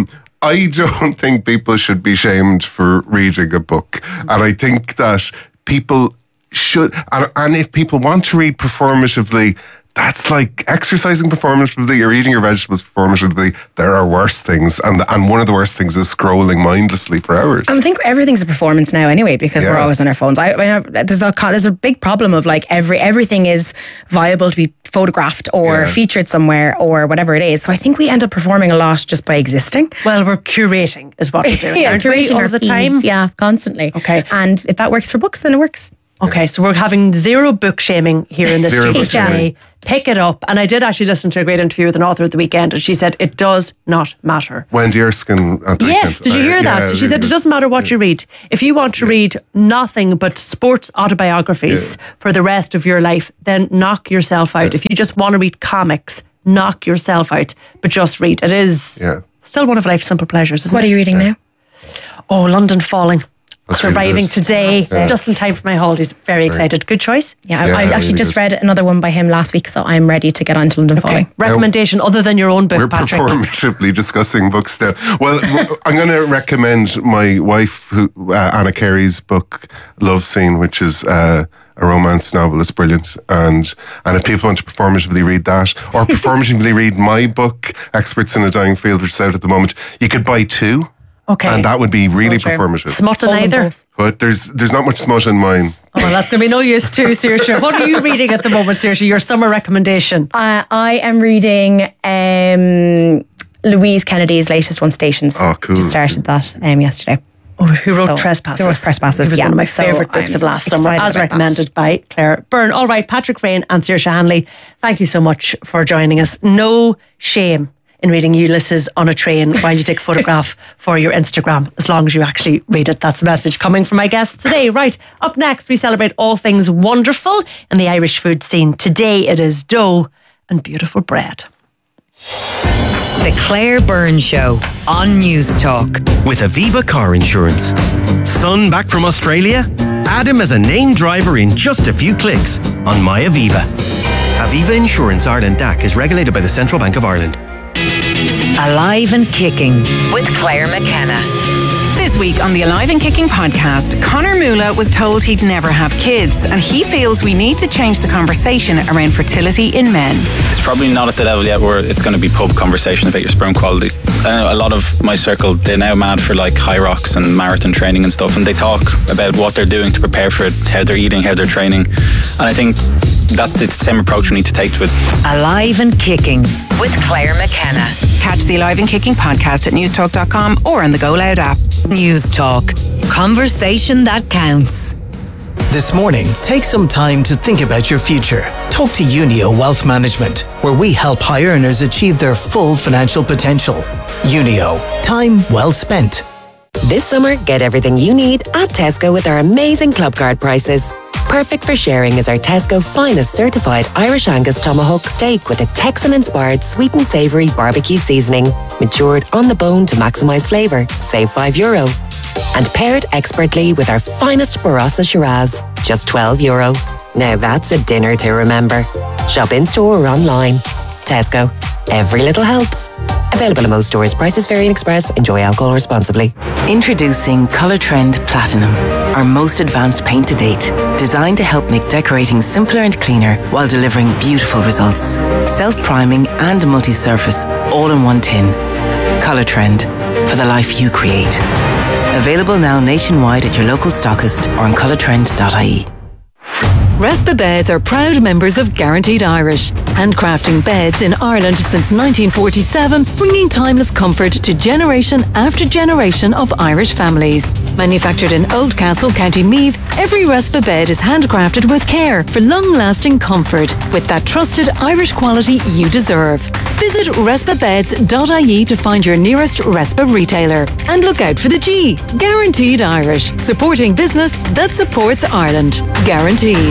I don't think people should be shamed for reading a book. And I think that people should, and if people want to read performatively, that's like exercising performatively or eating your vegetables performatively. There are worse things, and one of the worst things is scrolling mindlessly for hours. I think everything's a performance now anyway, because we're always on our phones. There's a big problem of like everything is viable to be photographed or featured somewhere or whatever it is. So I think we end up performing a lot just by existing. Well, we're curating is what we're doing. Yeah, curating all our the feeds, time. Yeah, constantly. Okay. And if that works for books, then it works. Okay, so we're having zero book shaming here in the Zero studio book shaming. today. Pick it up. And I did actually listen to a great interview with an author at the weekend, and she said it does not matter. Wendy Erskine at the Yes, weekend. did you hear that? Yeah, She said it doesn't matter what you read. If you want to read nothing but sports autobiographies for the rest of your life, then knock yourself out. If you just want to read comics, knock yourself out. But just read. It is still one of life's simple pleasures, isn't it? What are you reading now? Oh, London Falling. That's It's arriving really good. today, Yeah. just in time for my holidays. Very excited. Good choice. Yeah, I actually really just good. read another one by him last week, so I'm ready to get on to London Falling. Recommendation other than your own book, We're Patrick. performatively discussing books now. Well, I'm going to recommend my wife, Anna Carey's book, Love Scene, which is a romance novel. It's brilliant. And if people want to performatively read that, or performatively read my book, Experts in a Dying Field, which is out at the moment, you could buy two. Okay. And that would be really true. performative. Smut in either. But there's not much smut in mine. Oh, well, that's going to be no use too, Saoirse. What are you reading at the moment, Saoirse? Your summer recommendation? I am reading Louise Kennedy's latest one, Stations. Oh, cool. Just started that yesterday. Oh, who wrote Trespasses? Who wrote Trespasses, It was yeah. one of my So favourite books I'm of last summer, excited as about recommended by Claire Byrne. All right, Patrick Frayne and Saoirse Hanley, thank you so much for joining us. No shame in reading Ulysses on a train while you take a photograph for your Instagram, as long as you actually read it. That's the message coming from my guests today. Right, up next, we celebrate all things wonderful in the Irish food scene. Today it is dough and beautiful bread. The Claire Byrne Show on News Talk. With Aviva Car Insurance. Son back from Australia? Add him as a named driver in just a few clicks on My Aviva. Aviva Insurance Ireland DAC is regulated by the Central Bank of Ireland. Alive and Kicking with Claire McKenna. This week on the Alive and Kicking podcast, Conor Moolah was told he'd never have kids, and he feels we need to change the conversation around fertility in men. It's probably not at the level yet where it's going to be pub conversation about your sperm quality. A lot of my circle, they're now mad for like high rocks and marathon training and stuff, and they talk about what they're doing to prepare for it, how they're eating, how they're training, and I think that's the same approach we need to take to it. Alive and Kicking with Claire McKenna. Catch the Alive and Kicking podcast at newstalk.com or on the Go Loud app. News Talk. Conversation that counts. This morning, take some time to think about your future. Talk to Unio Wealth Management, where we help high earners achieve their full financial potential. Unio, time well spent. This summer, get everything you need at Tesco with our amazing club card prices. Perfect for sharing is our Tesco finest certified Irish Angus tomahawk steak with a Texan-inspired sweet and savoury barbecue seasoning. Matured on the bone to maximise flavour, save €5. And paired expertly with our finest Barossa Shiraz, just €12. Now that's a dinner to remember. Shop in-store or online. Tesco. Every little helps. Available in most stores. Prices vary in Express. Enjoy alcohol responsibly. Introducing Colour Trend Platinum, our most advanced paint to date, designed to help make decorating simpler and cleaner while delivering beautiful results. Self-priming and multi-surface, all in one tin. Colour Trend, for the life you create. Available now nationwide at your local stockist or on colourtrend.ie. Respa Beds are proud members of Guaranteed Irish, handcrafting beds in Ireland since 1947, bringing timeless comfort to generation after generation of Irish families. Manufactured in Oldcastle, County Meath, every Respa bed is handcrafted with care for long-lasting comfort, with that trusted Irish quality you deserve. Visit respabeds.ie to find your nearest Respa retailer. And look out for the G, Guaranteed Irish, supporting business that supports Ireland. Guaranteed.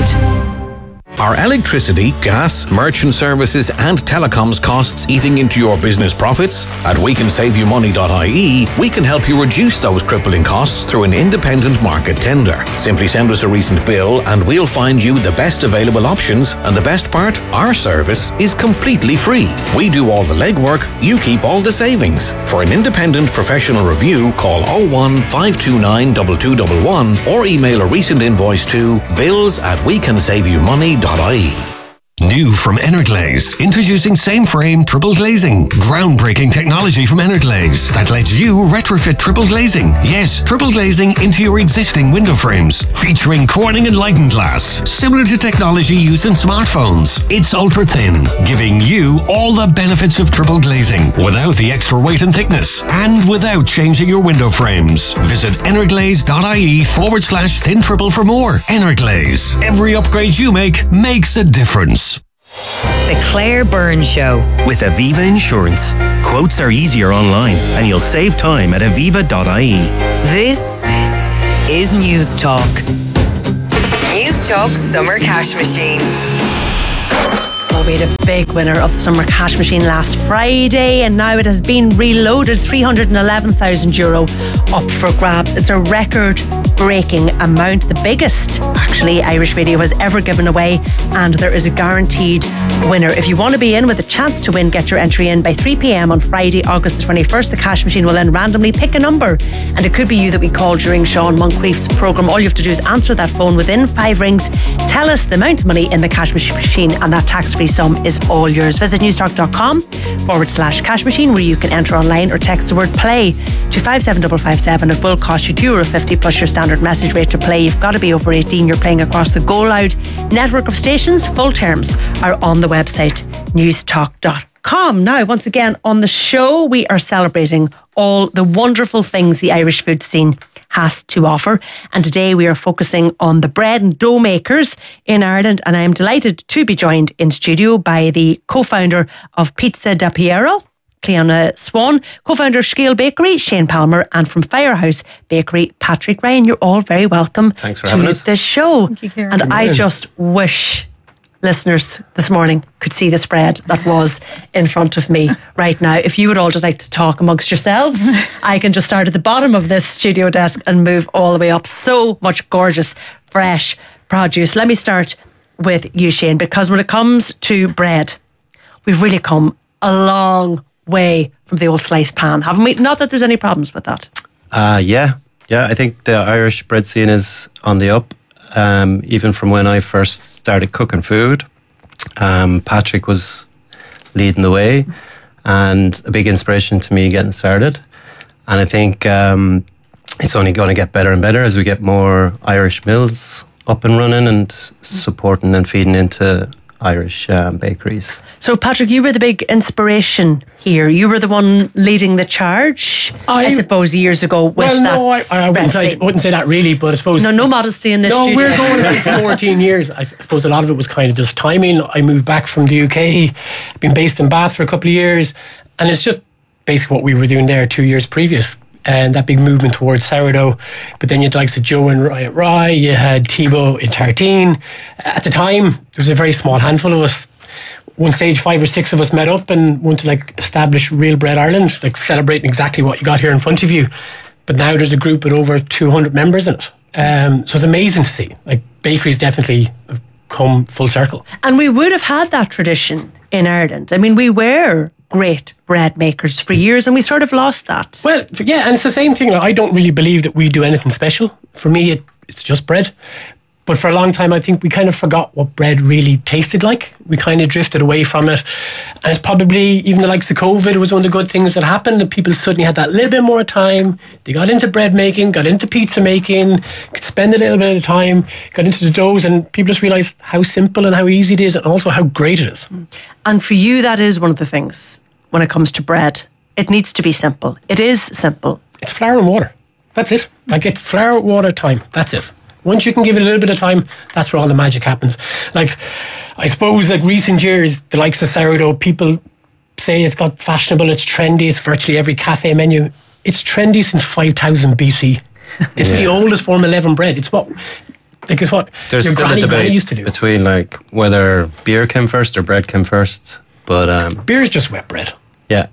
Are electricity, gas, merchant services and telecoms costs eating into your business profits? At wecansaveYouMoney.ie, we can help you reduce those crippling costs through an independent market tender. Simply send us a recent bill and we'll find you the best available options, and the best part, our service is completely free. We do all the legwork, you keep all the savings. For an independent professional review, call 01 529 2211 or email a recent invoice to bills@wecansaveYouMoney.ie. New from Energlaze. Introducing same frame triple glazing. Groundbreaking technology from Energlaze that lets you retrofit triple glazing. Yes, triple glazing into your existing window frames. Featuring Corning Enlightened glass. Similar to technology used in smartphones. It's ultra thin, giving you all the benefits of triple glazing without the extra weight and thickness and without changing your window frames. Visit energlaze.ie/thin triple for more. Energlaze. Every upgrade you make makes a difference. The Claire Byrne Show. With Aviva Insurance. Quotes are easier online and you'll save time at aviva.ie. This is News Talk. News Talk Summer Cash Machine. Well, we had a big winner of the Summer Cash Machine last Friday, and now it has been reloaded. €311,000 up for grabs. It's a record-breaking amount, the biggest actually Irish Radio has ever given away, and there is a guaranteed winner. If you want to be in with a chance to win, get your entry in by 3 p.m. on Friday, August the 21st. The Cash Machine will then randomly pick a number, and it could be you that we call during Sean Moncrief's programme. All you have to do is answer that phone within 5 rings, tell us the amount of money in the Cash Machine, and that tax-free sum is all yours. Visit newstalk.com/cash machine, where you can enter online or text the word play to 57557. It will cost you €2.50 plus your standard message rate to play. You've got to be over 18. You're playing across the Go Loud network of stations. Full terms are on the website newstalk.com. Now, once again on the show, we are celebrating all the wonderful things the Irish food scene has to offer, and today we are focusing on the bread and dough makers in Ireland, and I am delighted to be joined in studio by the co-founder of Pizza da Piero, Cleona Swan, co-founder of Scale Bakery, Shane Palmer, and from Firehouse Bakery, Patrick Ryan. You're all very welcome to the show. Thank you, Karen. And I just wish listeners this morning could see the spread that was in front of me right now. If you would all just like to talk amongst yourselves, I can just start at the bottom of this studio desk and move all the way up. So much gorgeous, fresh produce. Let me start with you, Shane, because when it comes to bread, we've really come a long way from the old slice pan, haven't we? Not that there's any problems with that. Yeah, I think the Irish bread scene is on the up. Even from when I first started cooking food, Patrick was leading the way and a big inspiration to me getting started. And I think it's only going to get better and better as we get more Irish mills up and running and supporting and feeding into Irish bakeries. So Patrick, you were the big inspiration here. You were the one leading the charge, I suppose, years ago with that. No, I wouldn't say that really, but I suppose... No modesty in this studio. No, we're going like 14 years. I suppose a lot of it was kind of just timing. I moved back from the UK, been based in Bath for a couple of years, and it's just basically what we were doing there 2 years previous. And that big movement towards sourdough. But then you had the likes of Joe and Riot Rye, you had Thibaut in Tartine. At the time, there was a very small handful of us. One stage, 5 or 6 of us met up and wanted to establish Real Bread Ireland, celebrating exactly what you got here in front of you. But now there's a group with over 200 members in it. So it's amazing to see. Bakeries definitely have come full circle. And we would have had that tradition in Ireland. I mean, we were great bread makers for years and we sort of lost that. Well, yeah, and it's the same thing. I don't really believe that we do anything special. For me, it's just bread. But for a long time, I think we kind of forgot what bread really tasted like. We kind of drifted away from it. And it's probably, even the likes of COVID, was one of the good things that happened, that people suddenly had that little bit more time. They got into bread making, got into pizza making, could spend a little bit of time, got into the doughs, and people just realised how simple and how easy it is, and also how great it is. And for you, that is one of the things when it comes to bread. It needs to be simple. It is simple. It's flour and water. That's it. It's flour, water, time. That's it. Once you can give it a little bit of time, that's where all the magic happens. I suppose recent years, the likes of sourdough, people say it's got fashionable, it's trendy, it's virtually every cafe menu. It's trendy since 5000 BC. It's the oldest form of leavened bread. It's what There's your still a granny debate used to do. between whether beer came first or bread came first. But beer is just wet bread. Yeah.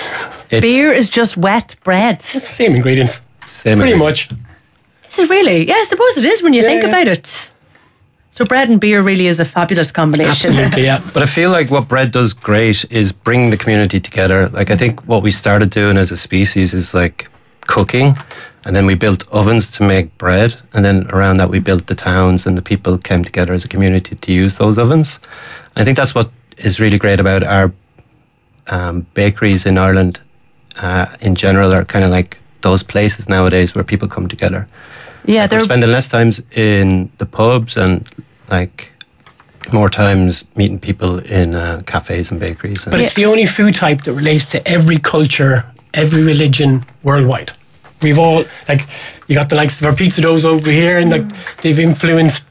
Beer is just wet bread. It's the same ingredients. Pretty much. Is it really? Yeah, I suppose it is when you think about it. So bread and beer really is a fabulous combination. Absolutely, yeah. But I feel like what bread does great is bring the community together. I think what we started doing as a species is cooking. And then we built ovens to make bread. And then around that, we built the towns, and the people came together as a community to use those ovens. I think that's what is really great about our bakeries in Ireland in general, are kind of like those places nowadays where people come together. Yeah, like, we're spending less times in the pubs and like more times meeting people in cafes and bakeries. But it's the only food type that relates to every culture, every religion worldwide. We've all, like, you got the likes of our pizza doughs over here, and like they've influenced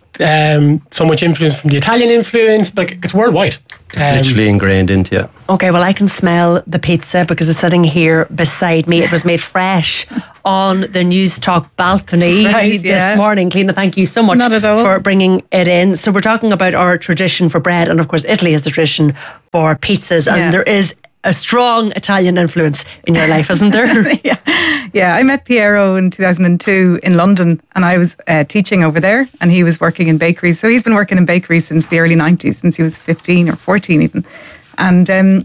so much influence from the Italian influence, but like, it's worldwide. It's literally ingrained into you. Okay, well, I can smell the pizza because it's sitting here beside me. It was made fresh on the News Talk balcony this morning. Cliona, thank you so much for bringing it in. So we're talking about our tradition for bread, and of course Italy has the tradition for pizzas, and there is a strong Italian influence in your life, isn't there? Yeah, I met Piero in 2002 in London, and I was teaching over there, and he was working in bakeries. So he's been working in bakeries since the early 90s, since he was 15 or 14 even. And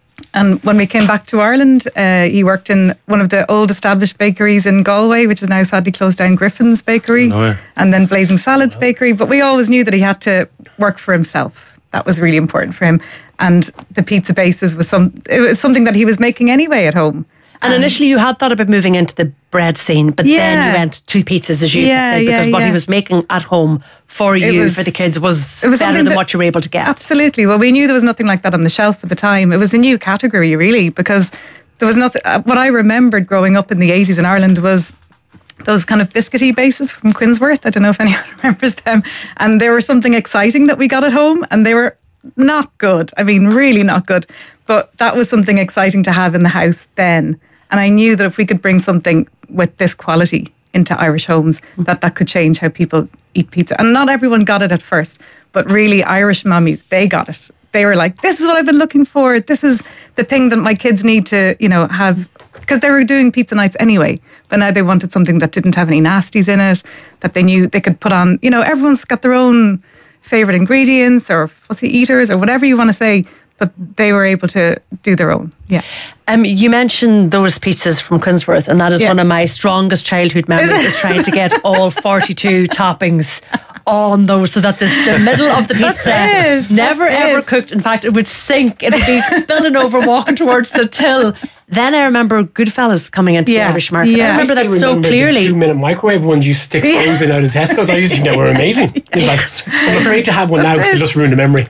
when we came back to Ireland, he worked in one of the old established bakeries in Galway, which is now sadly closed down, Griffin's Bakery, and then Blazing Salads Bakery. But we always knew that he had to work for himself. That was really important for him. And the pizza bases was something that he was making anyway at home. And initially you had thought about moving into the bread scene, but then you went to pizzas, as you said, because what he was making at home for you, for the kids, was better than what you were able to get. Absolutely. Well, we knew there was nothing like that on the shelf at the time. It was a new category, really, because there was nothing. What I remembered growing up in the 80s in Ireland was those kind of biscuity bases from Quinsworth. I don't know if anyone remembers them. And they were something exciting that we got at home, and they were not good. I mean, really not good. But that was something exciting to have in the house then. And I knew that if we could bring something with this quality into Irish homes, that could change how people eat pizza. And not everyone got it at first, but really Irish mummies, they got it. They were like, this is what I've been looking for. This is the thing that my kids need to, have, because they were doing pizza nights anyway. But now they wanted something that didn't have any nasties in it, that they knew they could put on, everyone's got their own favourite ingredients or fussy eaters or whatever you want to say. But they were able to do their own. Yeah. You mentioned those pizzas from Quinsworth, and that is one of my strongest childhood memories, is trying to get all 42 toppings on those, so that the middle of the pizza never ever cooked. In fact, it would sink. It would be spilling over, walking towards the till. Then I remember Goodfellas coming into the Irish market. I remember that so clearly. The 2-minute microwave ones you stick frozen out of Tesco's. I used to think they were amazing. It's like, I'm afraid to have one now because they just ruined the memory.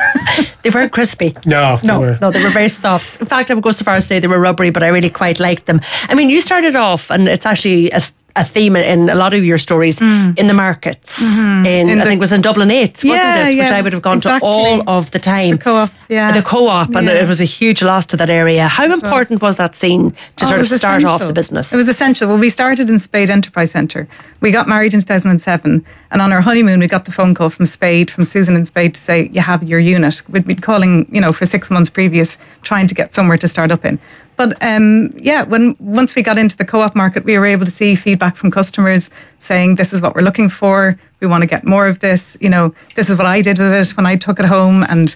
They weren't crispy. No, they were very soft. In fact, I would go so far as to say they were rubbery, but I really quite liked them. I mean, you started off, and it's actually a theme in a lot of your stories, in the markets. I think it was in Dublin 8, wasn't it? Which I would have gone to all of the time. The Co-op, The Co-op, and it was a huge loss to that area. How important was that scene to sort of start off the business? It was essential. Well, we started in Spade Enterprise Centre. We got married in 2007, and on our honeymoon, we got the phone call from Susan and Spade, to say, you have your unit. We'd been calling, for 6 months previous, trying to get somewhere to start up in. But once we got into the Co-op market, we were able to see feedback from customers saying, this is what we're looking for. We want to get more of this. This is what I did with it when I took it home. And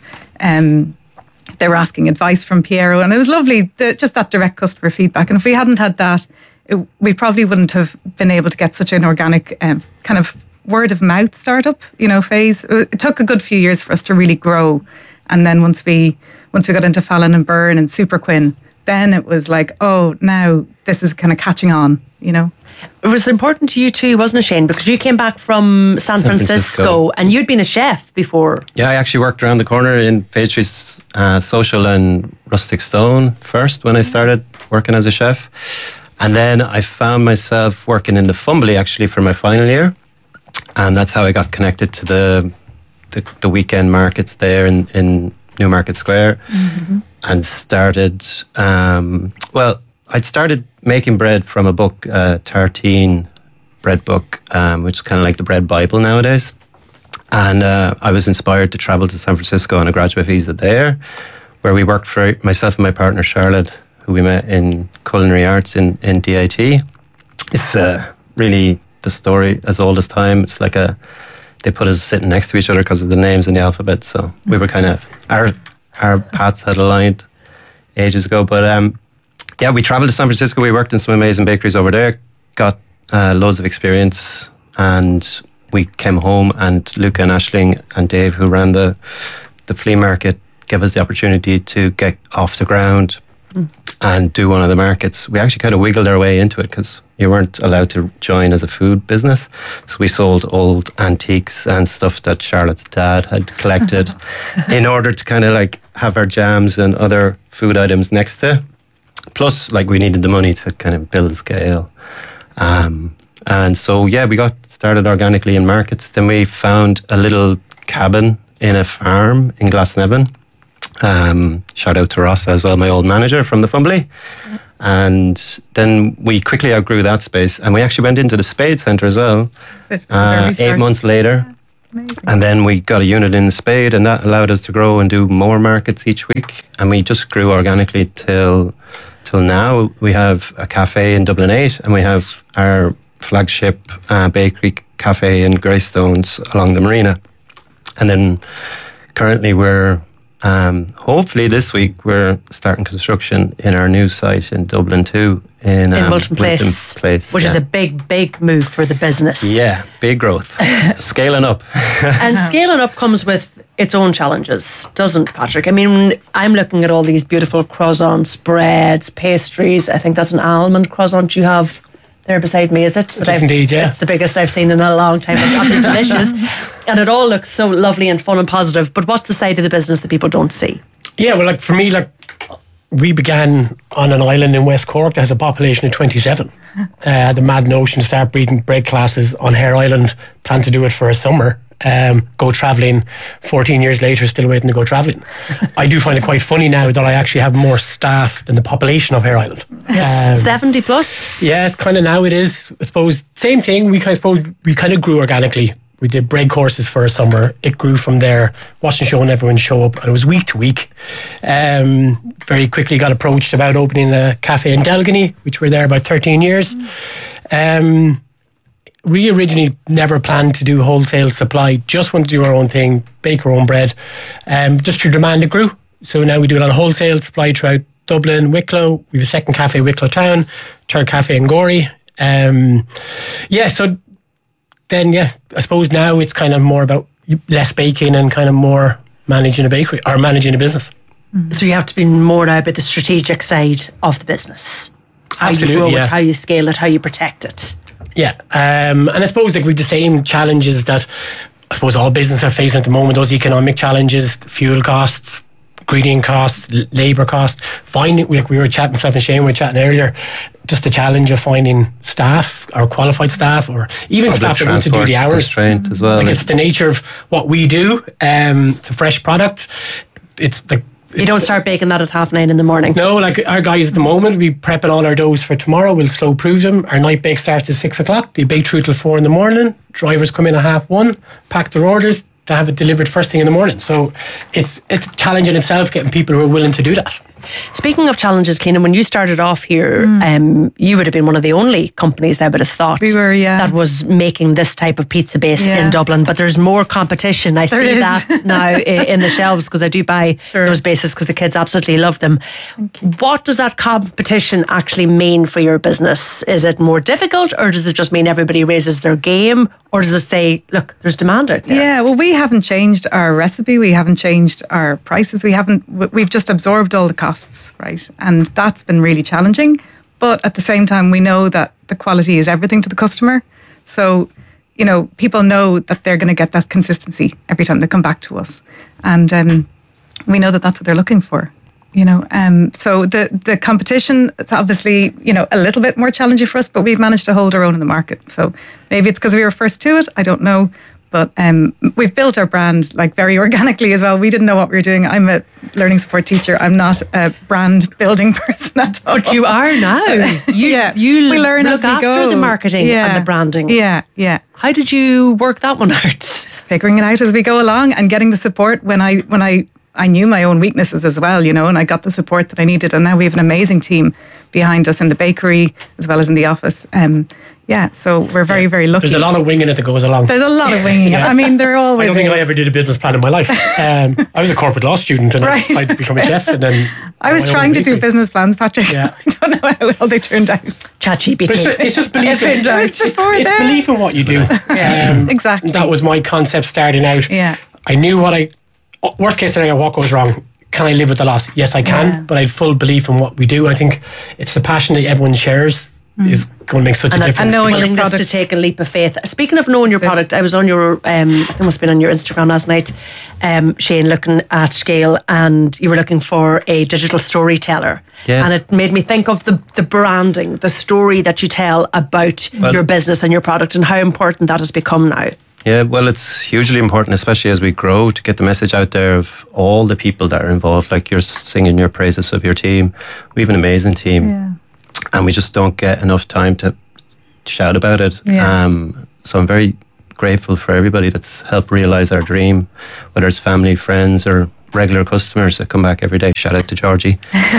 they were asking advice from Piero. And it was lovely, just that direct customer feedback. And if we hadn't had that, we probably wouldn't have been able to get such an organic kind of word of mouth startup, phase. It took a good few years for us to really grow. And then once we got into Fallon and Byrne and Super Quinn, then it was like, oh, now this is kind of catching on, It was important to you too, wasn't it, Shane? Because you came back from San Francisco and you'd been a chef before. Yeah, I actually worked around the corner in Fade Street's Social and Rustic Stone first when I started working as a chef. And then I found myself working in the Fumbly actually for my final year. And that's how I got connected to the weekend markets there in Newmarket Square. Mm-hmm. And started, I'd started making bread from a book, Tartine bread book, which is kind of like the bread Bible nowadays. And I was inspired to travel to San Francisco on a graduate visa there, where we worked for myself and my partner Charlotte, who we met in culinary arts in DIT. It's really the story as old as time. It's like they put us sitting next to each other because of the names in the alphabet. So we were kind of, our paths had aligned ages ago. But Yeah, we travelled to San Francisco. We worked in some amazing bakeries over there, got loads of experience, and we came home, and Luca and Aisling and Dave, who ran the flea market, gave us the opportunity to get off the ground and do one of the markets. We actually kind of wiggled our way into it because you weren't allowed to join as a food business. So we sold old antiques and stuff that Charlotte's dad had collected in order to kind of like have our jams and other food items next to. Plus, like, we needed the money to kind of build scale. And so, yeah, we got started organically in markets. Then we found a little cabin in a farm in Glasnevin. Shout out to Ross as well, my old manager from the Fumbly. And then we quickly outgrew that space, and we actually went into the Spade Centre as well 8 months later. And then we got a unit in the Spade, and that allowed us to grow and do more markets each week. And we just grew organically till now. We have a cafe in Dublin 8, and we have our flagship bakery cafe in Greystones along the marina. And then currently we're hopefully this week we're starting construction in our new site in Dublin 2 in Moulton Place, which is a big move for the business. Yeah, big growth. Scaling up. And scaling up comes with its own challenges, doesn't Patrick? I mean, I'm looking at all these beautiful croissants, breads, pastries. I think that's an almond croissant you have there beside me, is it? It is indeed, yeah. It's the biggest I've seen in a long time. It's absolutely delicious. And it all looks so lovely and fun and positive. But what's the side of the business that people don't see? Yeah, well, like for me, like we began on an island in West Cork that has a population of 27. The mad notion to start breeding bread classes on Hare Island, plan to do it for a summer. Go travelling 14 years later, still waiting to go travelling. I do find it quite funny now that I actually have more staff than the population of Hare Island. Yes, 70 plus? Yeah, it's kind of now it is. I suppose same thing. We kind of grew organically. We did bread courses for a summer. It grew from there. Watching show and everyone show up, and it was week to week. Very quickly got approached about opening a cafe in Delgany, which we're there about 13 years. We originally never planned to do wholesale supply, just wanted to do our own thing, bake our own bread. Just through demand it grew. So now we do a lot of wholesale supply throughout Dublin, Wicklow. We have a second cafe in Wicklow Town, third cafe in Gorey. So then, I suppose now it's kind of more about less baking and kind of more managing a bakery or managing a business. So you have to be more now about the strategic side of the business. How Absolutely, you grow it, how you scale it, how you protect it. Yeah, and I suppose like with the same challenges that I suppose all businesses are facing at the moment, those economic challenges, fuel costs, ingredient costs, labour costs, finding, like we were chatting, Steph and Shane, we were chatting earlier, just the challenge of finding staff or qualified staff or even Public staff that want to do the hours. Constraint as well. Like it's the nature of what we do. It's a fresh product. It's like you don't start baking that at 9:30 in the morning. No, like our guys at the moment, we prepping all our doughs for tomorrow. We'll slow proof them. Our night bake starts at 6 o'clock. They bake through till 4 in the morning. Drivers come in at 1:30, pack their orders. They have it delivered first thing in the morning. So it's a challenge in itself getting people who are willing to do that. Speaking of challenges, Keenan, when you started off here, you would have been one of the only companies I would have thought that was making this type of pizza base in Dublin. But there's more competition. I see that now in the shelves because I do buy those bases because the kids absolutely love them. What does that competition actually mean for your business? Is it more difficult, or does it just mean everybody raises their game, or does it say, look, there's demand out there? Yeah, well, we haven't changed our recipe. We haven't changed our prices. We've just absorbed all the costs. Right, and that's been really challenging, but at the same time we know that the quality is everything to the customer, so people know that they're going to get that consistency every time they come back to us, and we know that that's what they're looking for. So the competition, it's obviously a little bit more challenging for us, but we've managed to hold our own in the market. So maybe it's because we were first to it, I don't know. But we've built our brand like very organically as well. We didn't know what we were doing. I'm a learning support teacher. I'm not a brand building person at all. But you are now. We learn as we go. After the marketing and the branding. Yeah. How did you work that one out? Just figuring it out as we go along and getting the support when I knew my own weaknesses as well, and I got the support that I needed. And now we have an amazing team behind us in the bakery as well as in the office. So we're very, very lucky. There's a lot of winging it that goes along. There's a lot of winging it. I mean, there always I don't think I ever did a business plan in my life. I was a corporate law student and I decided to become a chef. And then I was trying to do business plans, Patrick. Yeah. I don't know how well they turned out. ChatGPT. It's just belief in, it's belief in what you do. Exactly. That was my concept starting out. Yeah. I knew worst case scenario, what goes wrong? Can I live with the loss? Yes, I can, but I had full belief in what we do. I think it's the passion that everyone shares is going to make such a difference. And knowing willingness to take a leap of faith. Speaking of knowing your product, I was on your, I think it must have been on your Instagram last night, Shane, looking at Scale, and you were looking for a digital storyteller. Yes. And it made me think of the branding, the story that you tell about your business and your product, and how important that has become now. Yeah, well, it's hugely important, especially as we grow, to get the message out there of all the people that are involved. Like, you're singing your praises of your team. We have an amazing team. Yeah. And we just don't get enough time to shout about it. Yeah. So I'm very grateful for everybody that's helped realise our dream, whether it's family, friends, or regular customers that come back every day. Shout out to Georgie.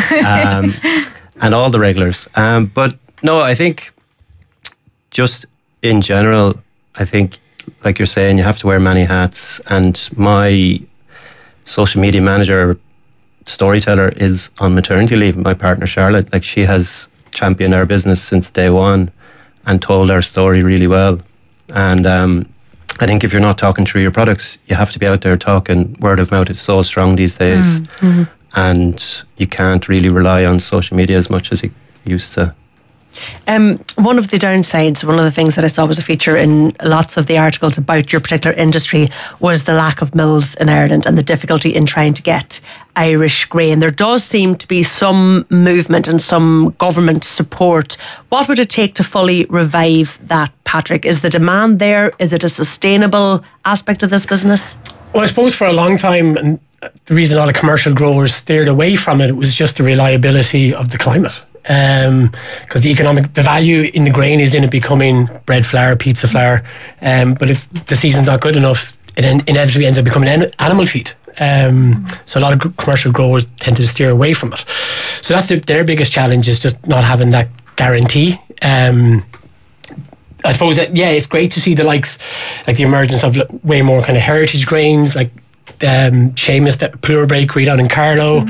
And all the regulars. But no, I think just in general, I think, like you're saying, you have to wear many hats. And my social media manager, storyteller, is on maternity leave. My partner Charlotte, like, she has championed our business since day one and told our story really well. And I think if you're not talking through your products, you have to be out there talking. Word of mouth is so strong these days, and you can't really rely on social media as much as you used to. One of the downsides, one of the things that I saw was a feature in lots of the articles about your particular industry, was the lack of mills in Ireland and the difficulty in trying to get Irish grain. There does seem to be some movement and some government support. What would it take to fully revive that, Patrick? Is the demand there? Is it a sustainable aspect of this business? Well, I suppose for a long time, and the reason a lot of commercial growers steered away from it was just the reliability of the climate. Because the value in the grain is in it becoming bread flour, pizza flour, but if the season's not good enough, it inevitably ends up becoming animal feed. So a lot of commercial growers tend to steer away from it. So that's their biggest challenge, is just not having that guarantee. I suppose that, it's great to see the likes, like the emergence of way more kind of heritage grains, like Seamus, that Plur Bakery down in Carlow.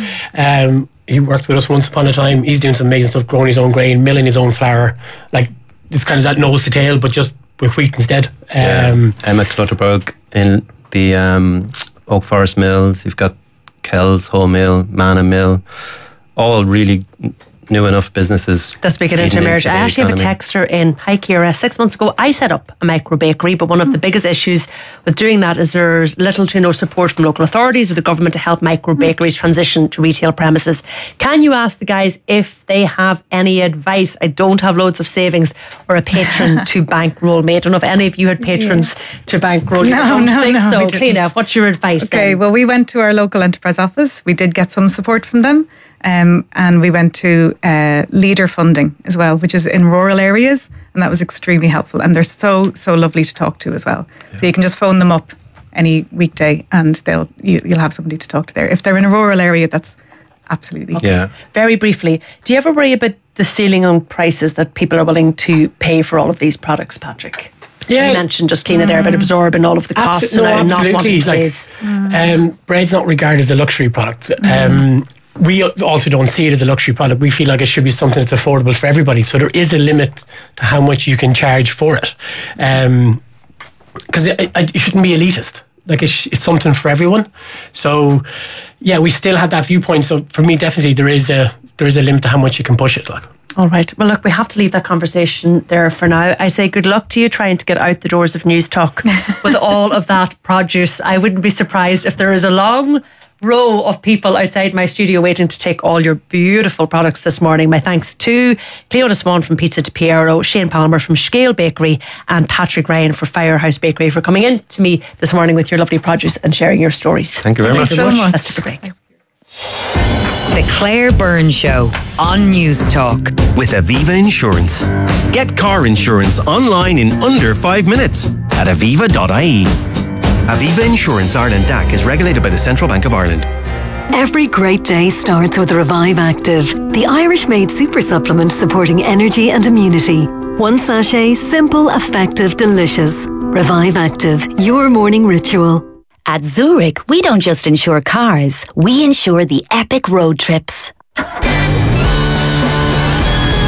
He worked with us once upon a time. He's doing some amazing stuff, growing his own grain, milling his own flour. Like, it's kind of that nose to tail, but just with wheat instead. Emma Clutterberg in the Oak Forest Mills. You've got Kells Home Mill, Manna Mill, all really new enough businesses. That's making it into marriage. I actually have a texter in. Hi, Ciara. 6 months ago, I set up a micro bakery, but one of the biggest issues with doing that is there's little to no support from local authorities or the government to help micro bakeries transition to retail premises. Can you ask the guys if they have any advice? I don't have loads of savings or a patron to bankroll me. I don't know if any of you had patrons to bankroll you. I don't think so. Cliona, what's your advice then? Well, we went to our local enterprise office. We did get some support from them. And we went to Leader Funding as well, which is in rural areas, and that was extremely helpful. And they're so lovely to talk to as well. Yeah. So you can just phone them up any weekday, and you'll have somebody to talk to there. If they're in a rural area, that's absolutely yeah. Very briefly, do you ever worry about the ceiling on prices that people are willing to pay for all of these products, Patrick? Yeah. You mentioned just Cliona there about absorbing all of the costs and not wanting to raise. Bread's not regarded as a luxury product. We also don't see it as a luxury product. We feel like it should be something that's affordable for everybody. So there is a limit to how much you can charge for it. Because it shouldn't be elitist. Like, it's something for everyone. So, yeah, we still have that viewpoint. So for me, definitely there is a limit to how much you can push it. Like. All right. Well, look, we have to leave that conversation there for now. I say good luck to you trying to get out the doors of News Talk with all of that produce. I wouldn't be surprised if there is a long row of people outside my studio waiting to take all your beautiful products this morning. My thanks to Cliona Swan from Pizza to Piero, Shane Palmer from Scale Bakery, and Patrick Ryan for Firehouse Bakery for coming in to me this morning with your lovely produce and sharing your stories. Thank you very much. Let's take a break. The Claire Byrne Show on News Talk. With Aviva Insurance. Get car insurance online in under 5 minutes at aviva.ie. Aviva Insurance Ireland DAC is regulated by the Central Bank of Ireland. Every great day starts with Revive Active, the Irish-made super supplement supporting energy and immunity. One sachet, simple, effective, delicious. Revive Active, your morning ritual. At Zurich, we don't just insure cars, we insure the epic road trips.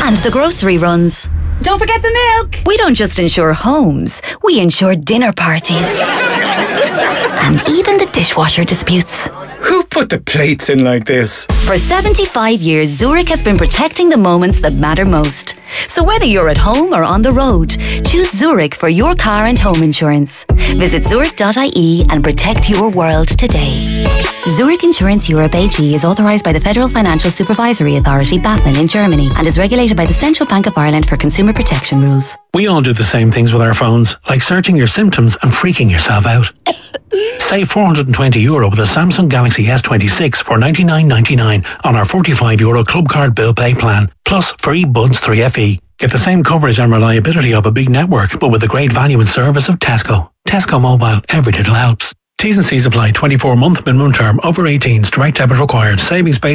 And the grocery runs. Don't forget the milk. We don't just insure homes, we insure dinner parties. And even the dishwasher disputes. Who put the plates in like this? For 75 years, Zurich has been protecting the moments that matter most. So whether you're at home or on the road, choose Zurich for your car and home insurance. Visit zurich.ie and protect your world today. Zurich Insurance Europe AG is authorised by the Federal Financial Supervisory Authority, BaFin, in Germany, and is regulated by the Central Bank of Ireland for consumer protection rules. We all do the same things with our phones, like searching your symptoms and freaking yourself out. Save €420 with a Samsung Galaxy S26 for $99.99 on our €45 Club Card Bill Pay plan, plus free Buds 3FE. Get the same coverage and reliability of a big network, but with the great value and service of Tesco. Tesco Mobile, every little helps. T's and C's apply. 24-month minimum term. Over 18s. Direct debit required. Savings based